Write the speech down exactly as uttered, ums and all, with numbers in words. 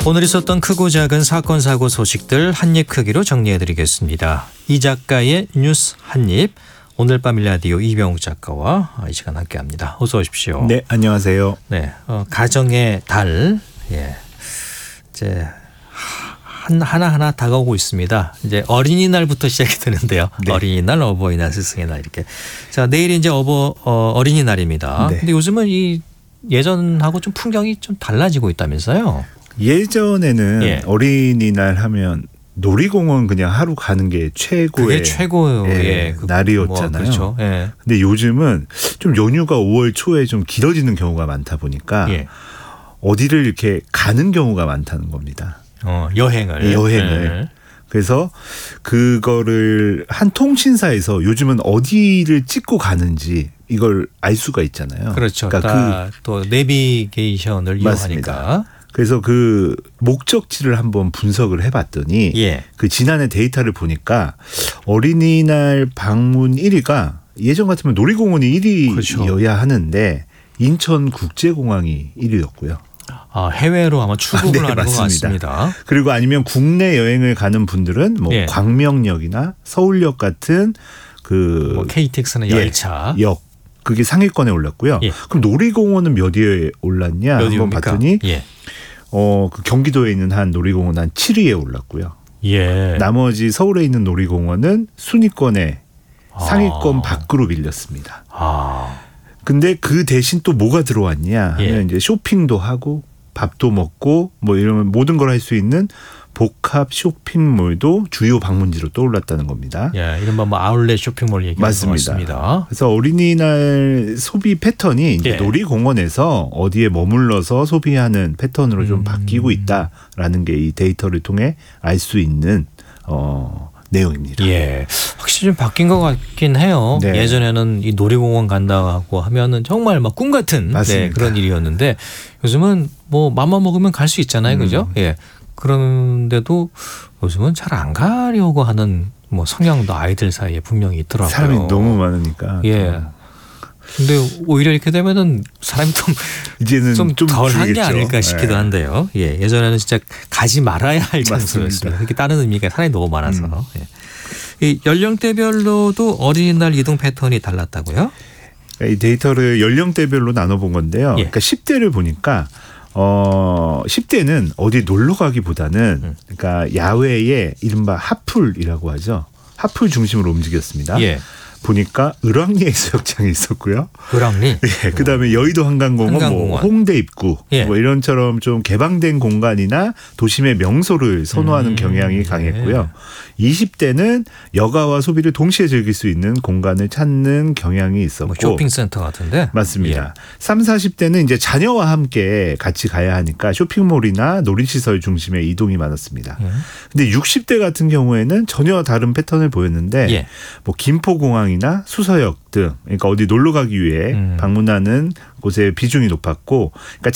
오늘 있었던 크고 작은 사건 사고 소식들 한입 크기로 정리해드리겠습니다. 이 작가의 뉴스 한입. 오늘 밤 라디오 이병욱 작가와 이 시간 함께합니다. 어서 오십시오. 네, 안녕하세요. 네, 어, 가정의 달. 예, 이제 한 하나 하나 다가오고 있습니다. 이제 어린이날부터 시작이 되는데요. 네. 어린이날, 어버이날, 스승의 날 이렇게. 자, 내일이 이제 어버 어, 어린이날입니다. 네. 근데 요즘은 이 예전하고 좀 풍경이 좀 달라지고 있다면서요? 예전에는 예. 어린이날 하면 놀이공원 그냥 하루 가는 게 최고의 그게 최고의 예, 그, 날이었잖아요. 뭐, 그렇죠. 예. 근데 요즘은 좀 연휴가 오월 초에 좀 길어지는 경우가 많다 보니까 예. 어디를 이렇게 가는 경우가 많다는 겁니다. 어, 여행을. 여행을. 예. 그래서 그거를 한 통신사에서 요즘은 어디를 찍고 가는지 이걸 알 수가 있잖아요. 그렇죠. 그러니까 그, 또 내비게이션을 맞습니다. 이용하니까. 그래서 그 목적지를 한번 분석을 해봤더니 예. 그 지난해 데이터를 보니까 어린이날 방문 일 위가 예전 같으면 놀이공원이 일 위여야 그렇죠. 하는데 인천국제공항이 일 위였고요. 아, 해외로 아마 출국을 아, 네, 하는 것 맞습니다. 같습니다. 그리고 아니면 국내 여행을 가는 분들은 뭐 예. 광명역이나 서울역 같은 그 뭐 케이티엑스나 예, 열차. 역 그게 상위권에 올랐고요. 예. 그럼 놀이공원은 몇 위에 올랐냐 몇 한번 위입니까? 봤더니 예. 어, 그 경기도에 있는 한 놀이공원 한 칠 위에 올랐고요. 예. 나머지 서울에 있는 놀이공원은 순위권에 상위권 아. 밖으로 밀렸습니다. 아. 근데 그 대신 또 뭐가 들어왔냐 하면 예. 이제 쇼핑도 하고 밥도 먹고 뭐 이런 모든 걸 할 수 있는 복합 쇼핑몰도 주요 방문지로 떠올랐다는 겁니다. 예, 이른바 뭐 아울렛 쇼핑몰 얘기하는 것 맞습니다. 같습니다. 그래서 어린이날 소비 패턴이 이제 예. 놀이공원에서 어디에 머물러서 소비하는 패턴으로 좀 음. 바뀌고 있다라는 게 이 데이터를 통해 알 수 있는 어, 내용입니다. 예, 확실히 좀 바뀐 것 같긴 해요. 네. 예전에는 이 놀이공원 간다고 하면은 정말 막 꿈 같은 네, 그런 일이었는데 요즘은 뭐 맘만 먹으면 갈 수 있잖아요, 음. 그죠? 예. 그런데도 요즘은 잘 안 가려고 하는 뭐 성향도 아이들 사이에 분명히 있더라고요. 사람이 너무 많으니까. 예. 근데 오히려 이렇게 되면은 사람이 좀 이제는 좀 좀 덜 한 게 줄이겠죠. 아닐까 싶기도 예. 한데요. 예, 예전에는 진짜 가지 말아야 할 장소였습니다. 맞습니다. 그렇게 다른 의미가 사람이 너무 많아서. 음. 예. 이 연령대별로도 어린이날 이동 패턴이 달랐다고요? 이 데이터를 연령대별로 나눠본 건데요. 예. 그러니까 십 대를 보니까 어, 십 대는 어디 놀러 가기보다는 음. 그러니까 야외에 이른바 핫풀이라고 하죠. 핫풀 중심으로 움직였습니다. 예. 보니까 을왕리 해수욕장이 있었고요. 을왕리. 예, 그다음에 여의도 한강공원, 한강공원. 뭐 홍대 입구, 예. 뭐 이런처럼 좀 개방된 공간이나 도심의 명소를 선호하는 음, 경향이 강했고요. 예. 이십 대는 여가와 소비를 동시에 즐길 수 있는 공간을 찾는 경향이 있었고, 뭐 쇼핑센터 같은데. 맞습니다. 삼, 사십 대는 이제 자녀와 함께 같이 가야 하니까 쇼핑몰이나 놀이시설 중심의 이동이 많았습니다. 예. 근데 육십 대 같은 경우에는 전혀 다른 패턴을 보였는데 예. 뭐 김포공항이나 수서역 등 그러니까 어디 놀러 가기 위해 음. 방문하는 곳의 비중이 높았고 그러니까